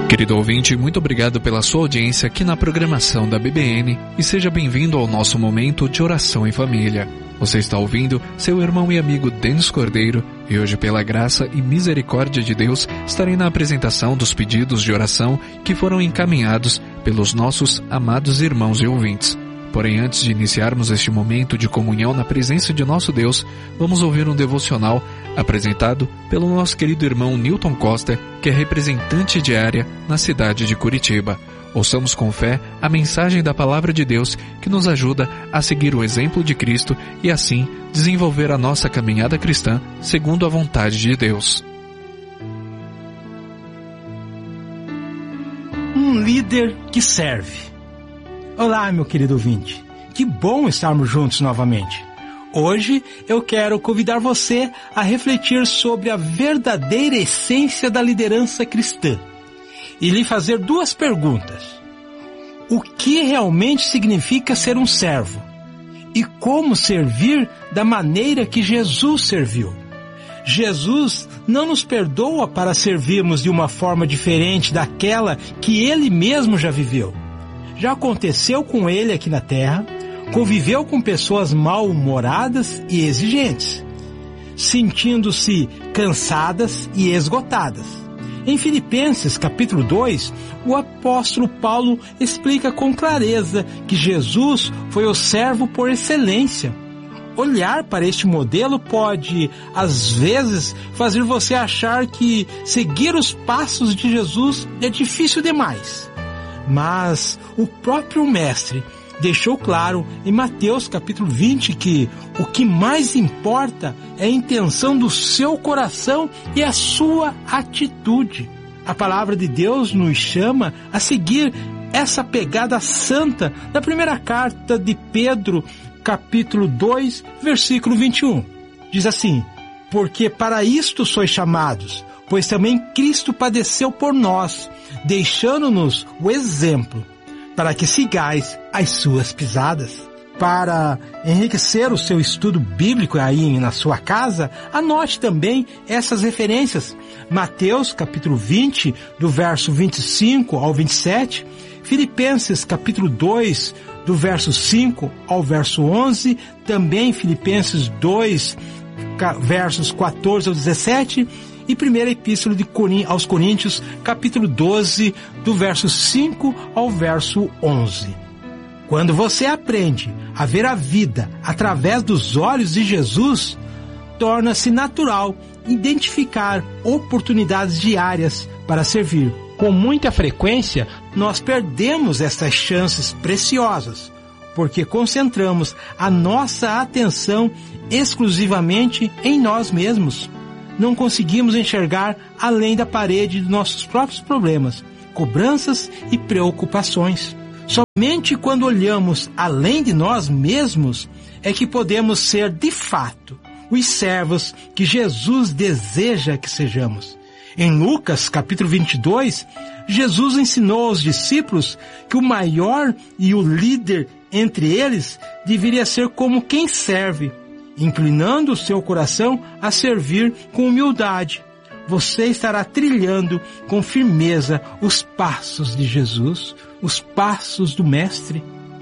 Querido ouvinte, muito obrigado pela sua audiência aqui na programação da BBN e seja bem-vindo ao nosso momento de oração em família. Você está ouvindo seu irmão e amigo Denis Cordeiro e hoje, pela graça e misericórdia de Deus, estarei na apresentação dos pedidos de oração que foram encaminhados pelos nossos amados irmãos e ouvintes. Porém, antes de iniciarmos este momento de comunhão na presença de nosso Deus, vamos ouvir um devocional apresentado pelo nosso querido irmão Newton Costa, que é representante de área na cidade de Curitiba. Ouçamos com fé a mensagem da Palavra de Deus que nos ajuda a seguir o exemplo de Cristo e assim desenvolver a nossa caminhada cristã segundo a vontade de Deus. Um líder que serve. Olá, meu querido ouvinte. Que bom estarmos juntos novamente. Hoje eu quero convidar você a refletir sobre a verdadeira essência da liderança cristã e lhe fazer duas perguntas. O que realmente significa ser um servo? E como servir da maneira que Jesus serviu? Jesus não nos perdoa para servirmos de uma forma diferente daquela que Ele mesmo já viveu. Já aconteceu com Ele aqui na terra, conviveu com pessoas mal-humoradas e exigentes, sentindo-se cansadas e esgotadas. Em Filipenses capítulo 2, o apóstolo Paulo explica com clareza que Jesus foi o servo por excelência. Olhar para este modelo pode, às vezes, fazer você achar que seguir os passos de Jesus é difícil demais. Mas o próprio Mestre deixou claro em Mateus capítulo 20 que o que mais importa é a intenção do seu coração e a sua atitude. A palavra de Deus nos chama a seguir essa pegada santa da primeira carta de Pedro, capítulo 2, versículo 21. Diz assim: porque para isto sois chamados, pois também Cristo padeceu por nós, deixando-nos o exemplo, para que sigais as suas pisadas. Para enriquecer o seu estudo bíblico aí na sua casa, anote também essas referências. Mateus capítulo 20, do verso 25 ao 27, Filipenses capítulo 2, do verso 5 ao verso 11, também Filipenses 2, versos 14 ao 17, e primeira epístola aos Coríntios, capítulo 12, do verso 5 ao verso 11. Quando você aprende a ver a vida através dos olhos de Jesus, torna-se natural identificar oportunidades diárias para servir. Com muita frequência, nós perdemos essas chances preciosas, porque concentramos a nossa atenção exclusivamente em nós mesmos. Não conseguimos enxergar além da parede de nossos próprios problemas, cobranças e preocupações. Somente quando olhamos além de nós mesmos é que podemos ser, de fato, os servos que Jesus deseja que sejamos. Em Lucas, capítulo 22, Jesus ensinou aos discípulos que o maior e o líder entre eles deveria ser como quem serve, inclinando o seu coração a servir com humildade. Você estará trilhando com firmeza os passos de Jesus, os passos do Mestre.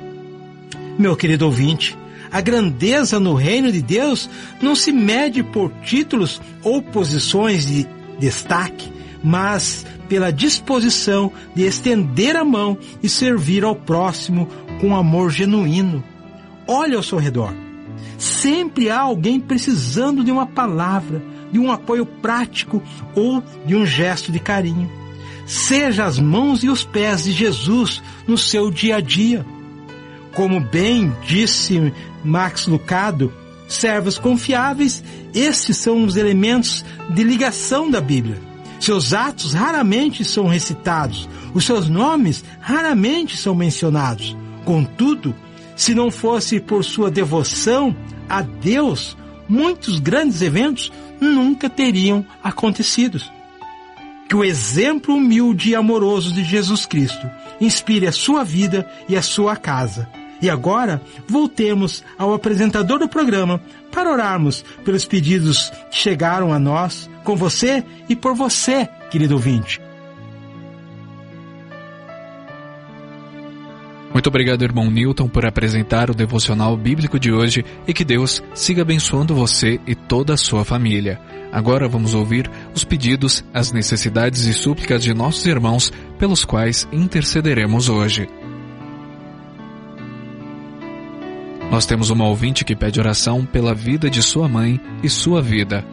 Meu querido ouvinte, a grandeza no reino de Deus não se mede por títulos ou posições de destaque, mas pela disposição de estender a mão e servir ao próximo com amor genuíno. Olhe ao seu redor. Sempre há alguém precisando de uma palavra, de um apoio prático ou de um gesto de carinho. Seja as mãos e os pés de Jesus no seu dia a dia. Como bem disse Max Lucado, servos confiáveis, estes são os elementos de ligação da Bíblia. Seus atos raramente são recitados, os seus nomes raramente são mencionados. Contudo, se não fosse por sua devoção a Deus, muitos grandes eventos nunca teriam acontecido. Que o exemplo humilde e amoroso de Jesus Cristo inspire a sua vida e a sua casa. E agora, voltemos ao apresentador do programa para orarmos pelos pedidos que chegaram a nós, com você e por você, querido ouvinte. Muito obrigado, irmão Newton, por apresentar o devocional bíblico de hoje e que Deus siga abençoando você e toda a sua família. Agora vamos ouvir os pedidos, as necessidades e súplicas de nossos irmãos pelos quais intercederemos hoje. Nós temos uma ouvinte que pede oração pela vida de sua mãe e sua vida.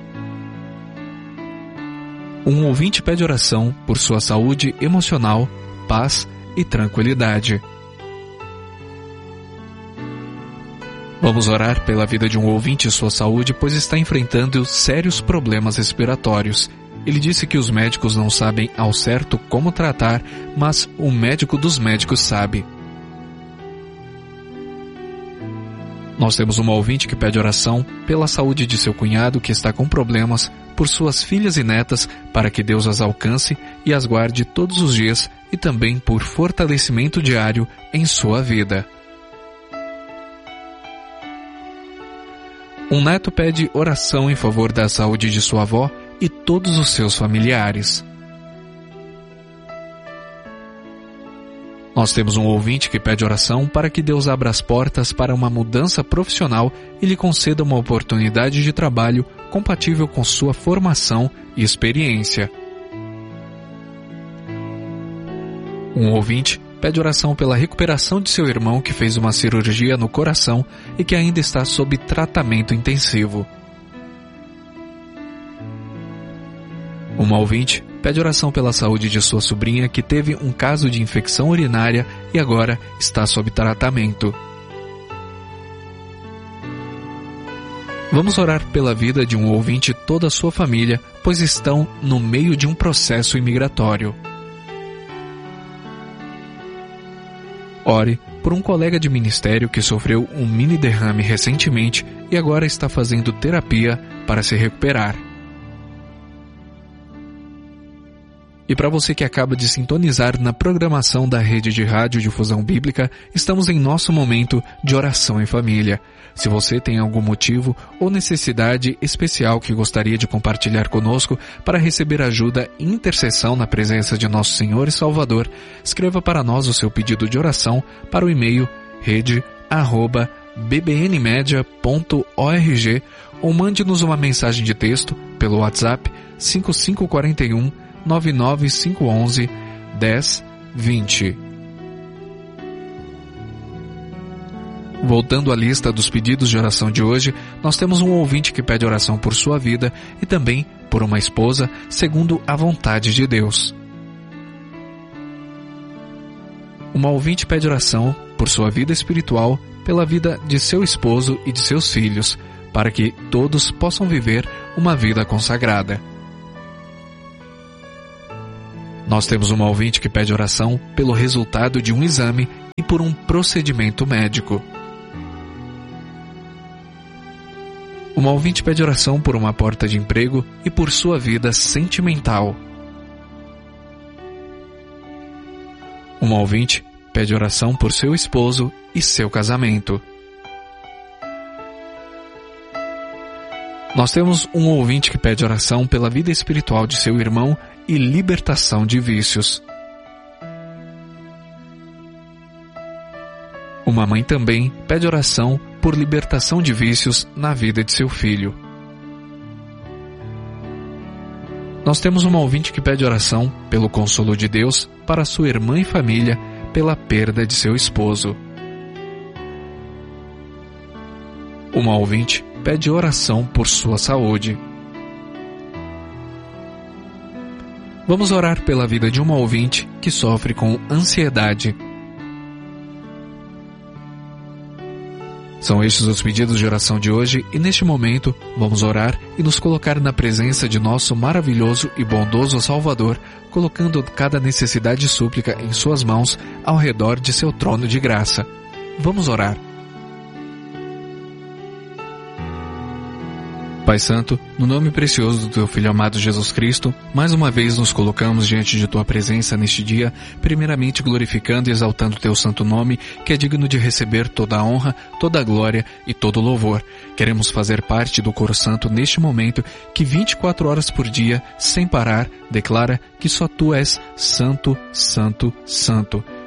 Um ouvinte pede oração por sua saúde emocional, paz e tranquilidade. Vamos orar pela vida de um ouvinte e sua saúde, pois está enfrentando sérios problemas respiratórios. Ele disse que os médicos não sabem ao certo como tratar, mas o médico dos médicos sabe. Nós temos uma ouvinte que pede oração pela saúde de seu cunhado que está com problemas, por suas filhas e netas, para que Deus as alcance e as guarde todos os dias e também por fortalecimento diário em sua vida. Um neto pede oração em favor da saúde de sua avó e todos os seus familiares. Nós temos um ouvinte que pede oração para que Deus abra as portas para uma mudança profissional e lhe conceda uma oportunidade de trabalho compatível com sua formação e experiência. Um ouvinte pede oração pela recuperação de seu irmão que fez uma cirurgia no coração e que ainda está sob tratamento intensivo. Uma ouvinte pede oração pela saúde de sua sobrinha que teve um caso de infecção urinária e agora está sob tratamento. Vamos orar pela vida de um ouvinte e toda a sua família, pois estão no meio de um processo imigratório. Ore por um colega de ministério que sofreu um mini derrame recentemente e agora está fazendo terapia para se recuperar. E para você que acaba de sintonizar na programação da Rede de Rádio Difusão Bíblica, estamos em nosso momento de oração em família. Se você tem algum motivo ou necessidade especial que gostaria de compartilhar conosco para receber ajuda e intercessão na presença de nosso Senhor e Salvador, escreva para nós o seu pedido de oração para o e-mail rede@bbnmedia.org ou mande-nos uma mensagem de texto pelo WhatsApp 5541 99511 1020. Voltando à lista dos pedidos de oração de hoje, nós temos um ouvinte que pede oração por sua vida e também por uma esposa, segundo a vontade de Deus. Uma ouvinte pede oração por sua vida espiritual, pela vida de seu esposo e de seus filhos, para que todos possam viver uma vida consagrada. Nós temos uma ouvinte que pede oração pelo resultado de um exame e por um procedimento médico. Uma ouvinte pede oração por uma porta de emprego e por sua vida sentimental. Uma ouvinte pede oração por seu esposo e seu casamento. Nós temos um ouvinte que pede oração pela vida espiritual de seu irmão e libertação de vícios. Uma mãe também pede oração por libertação de vícios na vida de seu filho. Nós temos uma ouvinte que pede oração pelo consolo de Deus para sua irmã e família pela perda de seu esposo. Uma ouvinte pede oração por sua saúde. Vamos orar pela vida de uma ouvinte que sofre com ansiedade. São estes os pedidos de oração de hoje e neste momento vamos orar e nos colocar na presença de nosso maravilhoso e bondoso Salvador, colocando cada necessidade e súplica em suas mãos ao redor de seu trono de graça. Vamos orar. Pai Santo, no nome precioso do Teu Filho amado Jesus Cristo, mais uma vez nos colocamos diante de Tua presença neste dia, primeiramente glorificando e exaltando Teu santo nome, que é digno de receber toda a honra, toda a glória e todo o louvor. Queremos fazer parte do coro santo neste momento, que 24 horas por dia, sem parar, declara que só Tu és santo, santo, santo.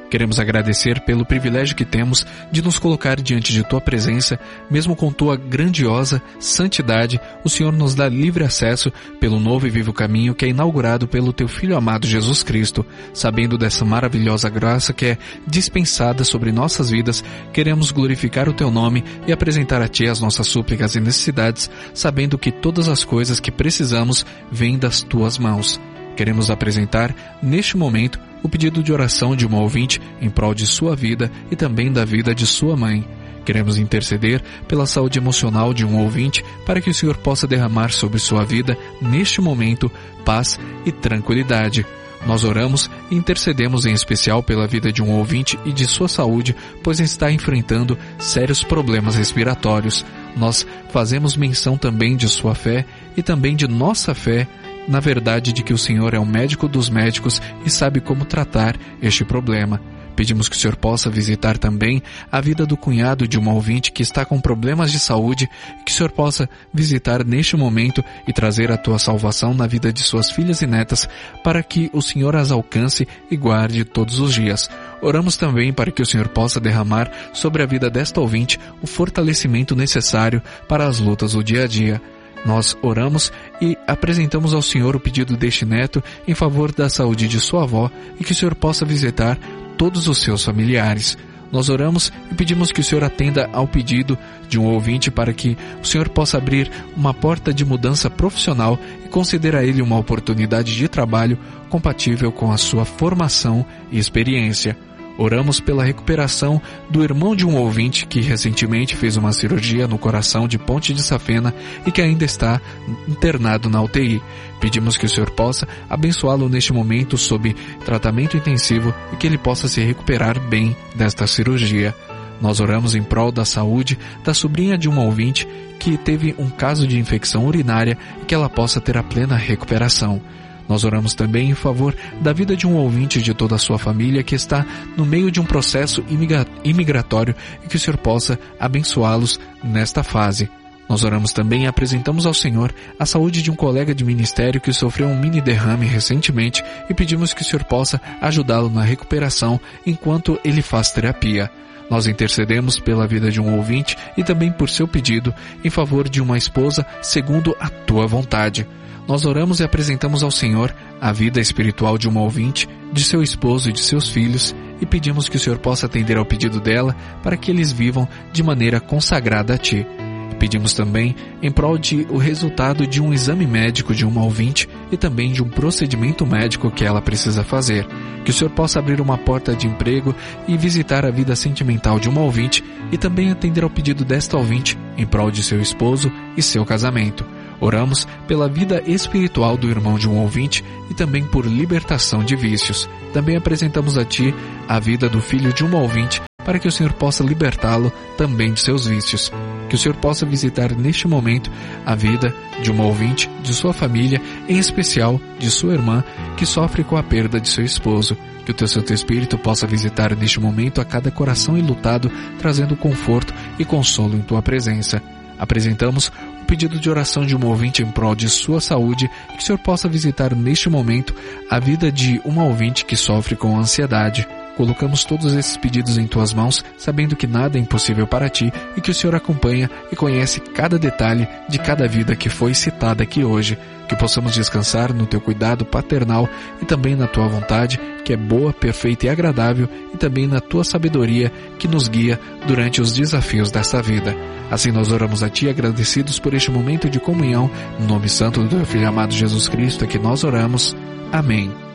Queremos agradecer pelo privilégio que temos de nos colocar diante de Tua presença, mesmo com Tua grandiosa santidade, o Senhor nos dá livre acesso pelo novo e vivo caminho que é inaugurado pelo Teu Filho amado Jesus Cristo. Sabendo dessa maravilhosa graça que é dispensada sobre nossas vidas, queremos glorificar o Teu nome e apresentar a Ti as nossas súplicas e necessidades, sabendo que todas as coisas que precisamos vêm das Tuas mãos. Queremos apresentar, neste momento, o pedido de oração de uma ouvinte em prol de sua vida e também da vida de sua mãe. Queremos interceder pela saúde emocional de um ouvinte para que o Senhor possa derramar sobre sua vida, neste momento, paz e tranquilidade. Nós oramos e intercedemos em especial pela vida de um ouvinte e de sua saúde, pois está enfrentando sérios problemas respiratórios. Nós fazemos menção também de sua fé e também de nossa fé, na verdade de que o Senhor é o médico dos médicos e sabe como tratar este problema. Pedimos que o Senhor possa visitar também a vida do cunhado de uma ouvinte que está com problemas de saúde e que o Senhor possa visitar neste momento e trazer a Tua salvação na vida de suas filhas e netas para que o Senhor as alcance e guarde todos os dias. Oramos também para que o Senhor possa derramar sobre a vida desta ouvinte o fortalecimento necessário para as lutas do dia a dia. Nós oramos e apresentamos ao Senhor o pedido deste neto em favor da saúde de sua avó e que o Senhor possa visitar todos os seus familiares. Nós oramos e pedimos que o Senhor atenda ao pedido de um ouvinte para que o Senhor possa abrir uma porta de mudança profissional e conceder a ele uma oportunidade de trabalho compatível com a sua formação e experiência. Oramos pela recuperação do irmão de um ouvinte que recentemente fez uma cirurgia no coração de Ponte de Safena e que ainda está internado na UTI. Pedimos que o Senhor possa abençoá-lo neste momento sob tratamento intensivo e que ele possa se recuperar bem desta cirurgia. Nós oramos em prol da saúde da sobrinha de um ouvinte que teve um caso de infecção urinária e que ela possa ter a plena recuperação. Nós oramos também em favor da vida de um ouvinte e de toda a sua família que está no meio de um processo imigratório e que o Senhor possa abençoá-los nesta fase. Nós oramos também e apresentamos ao Senhor a saúde de um colega de ministério que sofreu um mini derrame recentemente e pedimos que o Senhor possa ajudá-lo na recuperação enquanto ele faz terapia. Nós intercedemos pela vida de um ouvinte e também por seu pedido em favor de uma esposa segundo a Tua vontade. Nós oramos e apresentamos ao Senhor a vida espiritual de uma ouvinte, de seu esposo e de seus filhos e pedimos que o Senhor possa atender ao pedido dela para que eles vivam de maneira consagrada a Ti. Pedimos também em prol de o resultado de um exame médico de uma ouvinte e também de um procedimento médico que ela precisa fazer. Que o Senhor possa abrir uma porta de emprego e visitar a vida sentimental de uma ouvinte e também atender ao pedido desta ouvinte em prol de seu esposo e seu casamento. Oramos pela vida espiritual do irmão de um ouvinte e também por libertação de vícios. Também apresentamos a Ti a vida do filho de uma ouvinte para que o Senhor possa libertá-lo também de seus vícios. Que o Senhor possa visitar neste momento a vida de uma ouvinte, de sua família, em especial de sua irmã que sofre com a perda de seu esposo. Que o Teu Santo Espírito possa visitar neste momento a cada coração enlutado, trazendo conforto e consolo em Tua presença. Apresentamos o pedido de oração de um ouvinte em prol de sua saúde e que o Senhor possa visitar neste momento a vida de uma ouvinte que sofre com ansiedade. Colocamos todos esses pedidos em Tuas mãos, sabendo que nada é impossível para Ti e que o Senhor acompanha e conhece cada detalhe de cada vida que foi citada aqui hoje. Que possamos descansar no Teu cuidado paternal e também na Tua vontade, que é boa, perfeita e agradável, e também na Tua sabedoria que nos guia durante os desafios desta vida. Assim nós oramos a Ti, agradecidos por este momento de comunhão. No nome santo do Teu Filho amado Jesus Cristo é que nós oramos. Amém.